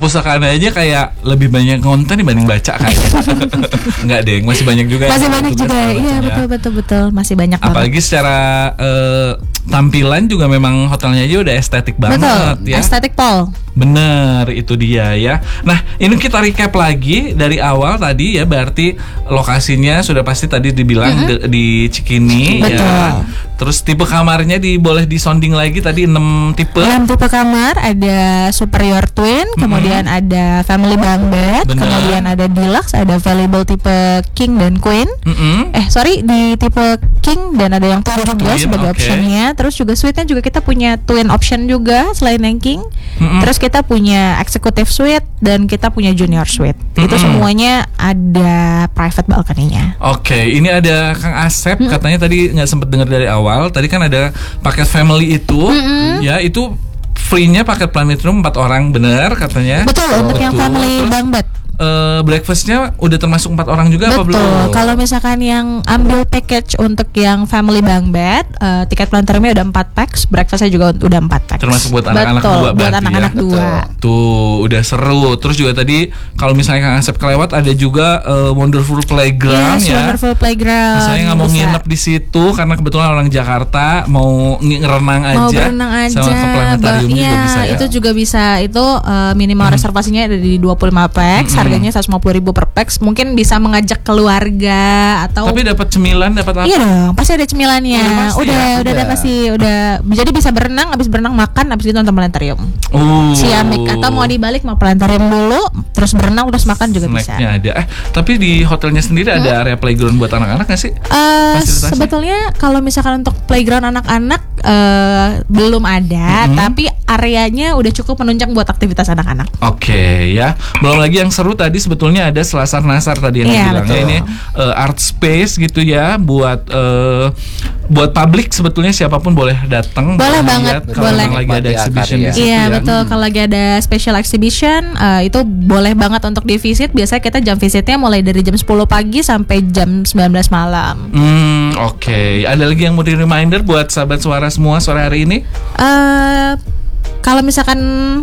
perpustakaan aja kayak lebih banyak konten dibanding baca kayaknya. Enggak deh, masih banyak juga. Masih banyak juga, iya betul. Masih banyak banget. Apalagi secara tampilan juga memang hotelnya aja udah estetik banget. Betul, ya. estetik Paul. Bener, itu dia ya. Nah, ini kita recap lagi dari awal tadi ya. Berarti lokasinya sudah pasti tadi dibilang di Cikini. Betul. Ya. Terus tipe kamarnya boleh disonding lagi tadi 6 tipe. 6 tipe kamar, ada superior twin, kemudian ada family bunk bed, Bener. kemudian ada deluxe, ada available tipe king dan queen. Di tipe king dan ada yang twin juga sebagai optionnya. Terus juga suite-nya juga kita punya twin option juga selain yang king. Terus kita punya executive suite dan kita punya junior suite. Itu semuanya ada private balcony-nya. Oke, ini ada Kang Asep katanya tadi nggak sempet dengar dari awal. Tadi kan ada paket family itu, ya itu free-nya paket Planetarium 4 orang, bener katanya. Betul, untuk yang family bunk bed. Breakfastnya udah termasuk 4 orang juga apa belum? Betul. Kalau misalkan yang ambil package untuk yang family bunk bed, tiket Planetariumnya udah 4 packs, breakfastnya juga udah 4 packs. Termasuk buat anak-anak 2 buat anak-anak 2. Tuh, udah seru. Terus juga tadi kalau misalnya Kang Asep kelewat ada juga Wonderful Playground ya. Wonderful Playground. Saya nggak mau nginep di situ karena kebetulan orang Jakarta mau ngerenang aja. Mau berenang aja. Sama ke planetarium juga bisa ya. Itu juga bisa. Itu minimal reservasinya ada di 25 packs. Harganya 150.000 per packs. Mungkin bisa mengajak keluarga atau. Tapi dapat cemilan, dapat apa? Iya dong, pasti ada cemilannya. Udah pasti. Jadi bisa berenang, habis berenang makan, habis itu nonton planetarium. Ciamik atau mau dibalik mau planetarium dulu, terus berenang terus makan juga bisa. Snacknya ada. Tapi di hotelnya sendiri ada area playground buat anak-anak nggak sih? Sebetulnya kalau misalkan untuk playground anak-anak belum ada, tapi areanya udah cukup menunjang buat aktivitas anak-anak. Oke, ya. Belum lagi yang seru tadi sebetulnya ada Selasar Nasar tadi yang dibilangnya ini art space gitu ya buat publik, sebetulnya siapapun boleh datang. Boleh banget, kalau lagi ada exhibition di situ. Iya, betul. Kalau lagi ada special exhibition itu boleh banget untuk di visit. Biasanya kita jam visitnya mulai dari jam 10 pagi sampai jam 19 malam. Oke. Ada lagi yang mau di reminder buat sahabat suara semua sore hari ini? Kalau misalkan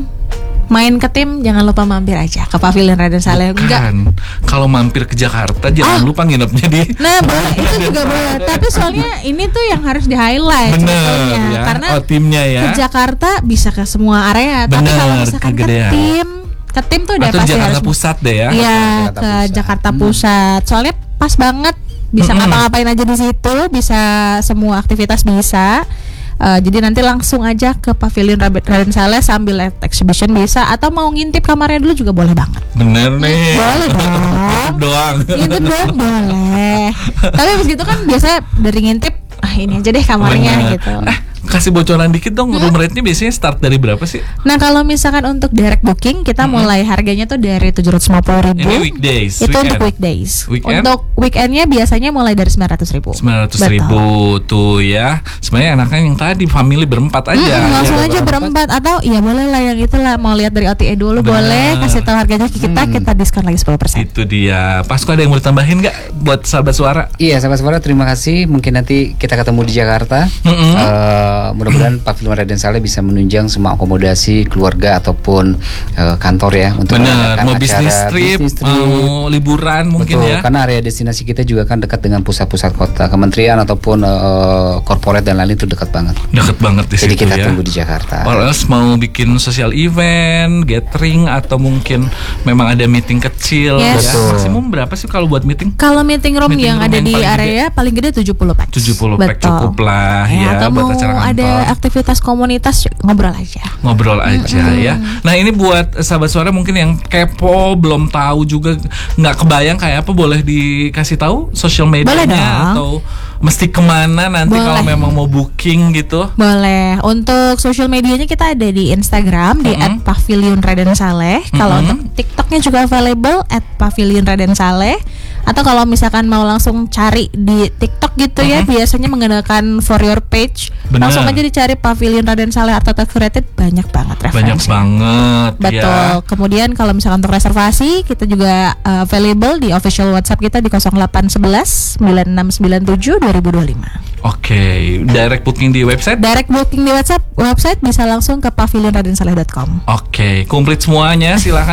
main ke tim, jangan lupa mampir aja ke Pavilion Raden Saleh. Kalau mampir ke Jakarta jangan lupa nginepnya di. Nah, boleh, itu juga boleh. Tapi soalnya ini tuh yang harus di highlight. Bener ya. Karena timnya ya. Ke Jakarta bisa ke semua area. Tapi kalau misalkan ke tim tuh udah pasti Jakarta harus Pusat deh ya. Iya, ke Jakarta Pusat. Soalnya pas banget, bisa ngapa-ngapain aja di situ, bisa semua aktivitas bisa. Jadi nanti langsung aja ke Pavilion Raden Saleh sambil lihat exhibition bisa, atau mau ngintip kamarnya dulu juga boleh banget. Bener nih. Boleh dong. Ngintip doang boleh. Tapi abis gitu kan biasanya dari ngintip, ini aja deh kamarnya gitu. Kasih bocoran dikit dong, room rate-nya biasanya start dari berapa sih? Nah, kalau misalkan untuk direct booking kita mulai harganya tuh dari 750.000. Ini weekdays. Itu untuk weekdays. Weekend? Untuk weekendnya biasanya mulai dari 900.000. 900.000 tuh ya. Sebenarnya enaknya yang tadi family berempat aja. Langsung aja berempat, atau ya boleh lah yang itulah, mau lihat dari OTA dulu boleh, kasih tahu harganya ke kita diskon lagi 10%. Itu dia. Pasco, ada yang mau ditambahin nggak buat sahabat suara? Iya, sahabat suara, terima kasih. Mungkin nanti kita ketemu di Jakarta. Mudah-mudahan Pavilion Raden Saleh bisa menunjang semua akomodasi keluarga ataupun kantor ya, untuk mau bisnis trip, mau liburan mungkin. Betul, ya. Karena area destinasi kita juga kan dekat dengan pusat-pusat kota, kementerian ataupun corporate dan lain itu dekat banget. Dekat banget di situ. Jadi kita tunggu di Jakarta. Or else mau bikin social event, gathering, atau mungkin memang ada meeting kecil. Yes. Ya. Maksimum berapa sih kalau buat meeting? Kalau meeting room yang ada di area paling gede 70 pack. 70 pack cukup lah ya, atau buat mau acara kantor. ada aktivitas komunitas, ngobrol aja ya. Nah, ini buat sahabat suara mungkin yang kepo, belum tahu juga, nggak kebayang kayak apa, boleh dikasih tahu social medianya atau mesti kemana nanti kalau memang mau booking gitu? Boleh. Untuk social medianya kita ada di Instagram di @pavilionradensaleh. Kalau untuk TikToknya juga available @pavilionradensaleh. Atau kalau misalkan mau langsung cari di TikTok gitu ya, biasanya menggunakan For Your Page. Langsung aja dicari Pavilion Raden Saleh Art Hotel Curated, banyak banget referensi. Banyak banget. Betul. Kemudian kalau misalkan untuk reservasi, kita juga available di official WhatsApp kita di 0811 9697 2025. Oke, direct booking di website? Direct booking di website bisa langsung ke pavilionradensaleh.com. Oke, komplit semuanya, silakan